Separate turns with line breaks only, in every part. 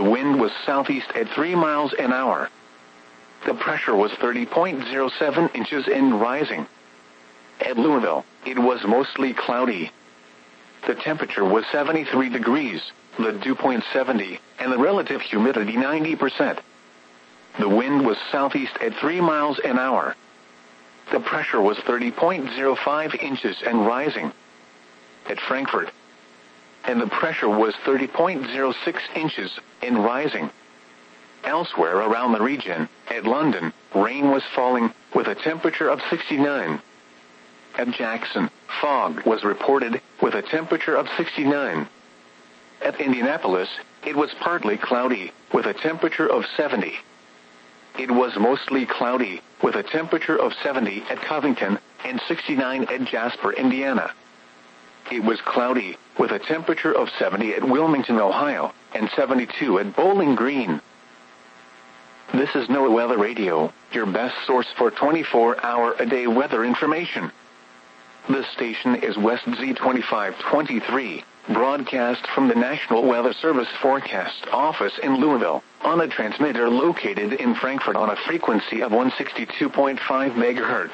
The wind was southeast at 3 miles an hour. The pressure was 30.07 inches and rising. At Louisville, it was mostly cloudy. The temperature was 73 degrees, the dew point 70, and the relative humidity 90%. The wind was southeast at 3 miles an hour. The pressure was 30.05 inches and rising. At Frankfurt, and the pressure was 30.06 inches and rising. Elsewhere around the region, at London, rain was falling with a temperature of 69. At Jackson, fog was reported with a temperature of 69. At Indianapolis, it was partly cloudy with a temperature of 70. It was mostly cloudy with a temperature of 70 at Covington and 69 at Jasper, Indiana. It was cloudy with a temperature of 70 at Wilmington, Ohio, and 72 at Bowling Green. This is NOAA Weather Radio, your best source for 24-hour-a-day weather information. This station is West Z2523, broadcast from the National Weather Service Forecast Office in Louisville, on a transmitter located in Frankfurt on a frequency of 162.5 MHz.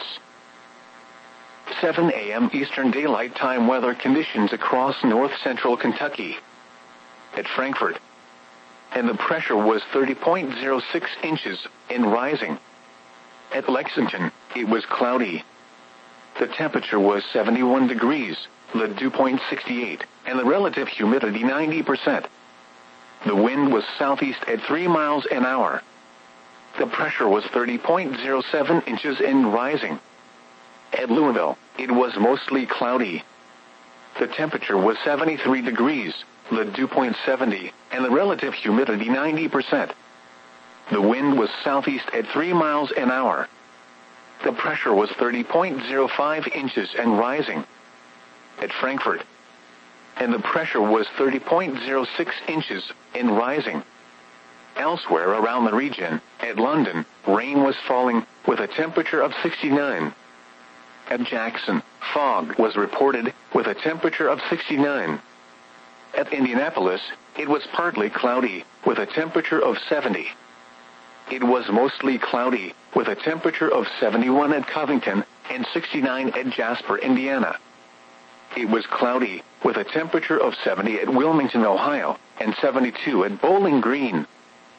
7 a.m. Eastern Daylight Time weather conditions across north-central Kentucky. At Frankfurt, and the pressure was 30.06 inches and rising. At Lexington, it was cloudy. The temperature was 71 degrees, the dew point 68, and the relative humidity 90%. The wind was southeast at 3 miles an hour. The pressure was 30.07 inches and rising. At Louisville, it was mostly cloudy. The temperature was 73 degrees, the dew point 70, and the relative humidity 90%. The wind was southeast at 3 miles an hour. The pressure was 30.05 inches and rising. At Frankfurt, and the pressure was 30.06 inches and rising. Elsewhere around the region, at London, rain was falling with a temperature of 69. At Jackson, fog was reported with a temperature of 69. At Indianapolis, it was partly cloudy with a temperature of 70. It was mostly cloudy with a temperature of 71 at Covington and 69 at Jasper, Indiana. It was cloudy with a temperature of 70 at Wilmington, Ohio, and 72 at Bowling Green.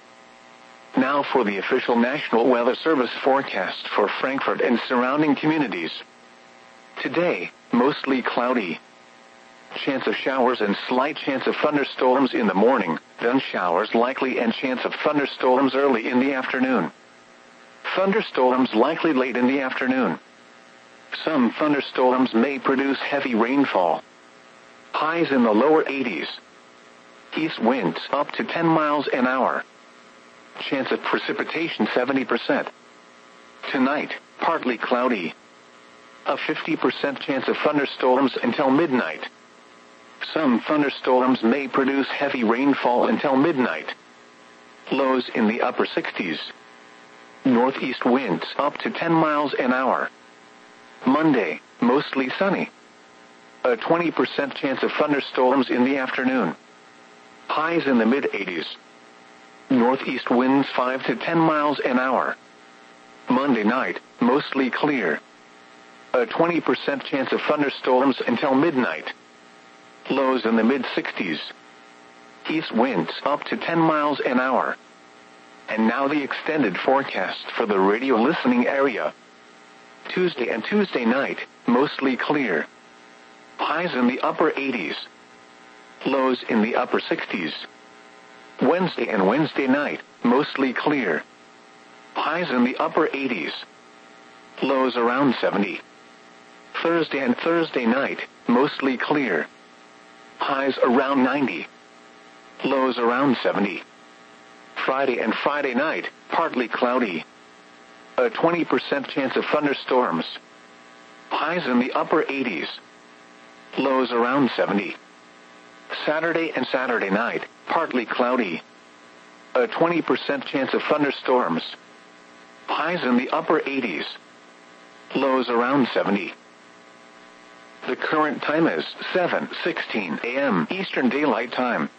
Now for the official National Weather Service forecast for Frankfurt and surrounding communities. Today, mostly cloudy. Chance of showers and slight chance of thunderstorms in the morning, then showers likely and chance of thunderstorms early in the afternoon. Thunderstorms likely late in the afternoon. Some thunderstorms may produce heavy rainfall. Highs in the lower 80s. East winds up to 10 miles an hour. Chance of precipitation 70%. Tonight, partly cloudy. A 50% chance of thunderstorms until midnight. Some thunderstorms may produce heavy rainfall until midnight. Lows in the upper 60s. Northeast winds up to 10 miles an hour. Monday, mostly sunny. A 20% chance of thunderstorms in the afternoon. Highs in the mid-80s. Northeast winds 5 to 10 miles an hour. Monday night, mostly clear. A 20% chance of thunderstorms until midnight. Lows in the mid-60s. East winds up to 10 miles an hour. And now the extended forecast for the radio listening area. Tuesday and Tuesday night, mostly clear. Highs in the upper 80s. Lows in the upper 60s. Wednesday and Wednesday night, mostly clear. Highs in the upper 80s. Lows around 70. Thursday and Thursday night, mostly clear. Highs around 90. Lows around 70. Friday and Friday night, partly cloudy. A 20% chance of thunderstorms. Highs in the upper 80s. Lows around 70. Saturday and Saturday night, partly cloudy. A 20% chance of thunderstorms. Highs in the upper 80s. Lows around 70. The current time is 7:16 a.m. Eastern Daylight Time.